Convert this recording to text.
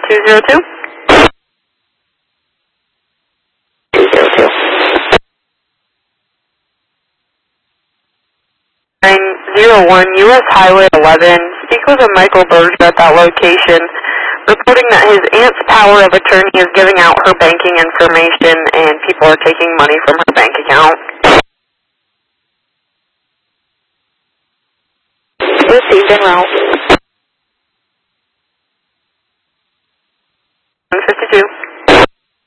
202. 202. 901 U.S. Highway 11. Speak with a Michael Berger at that location, reporting that his aunt's power of attorney is giving out her banking information and people are taking money from her bank account. Received en route.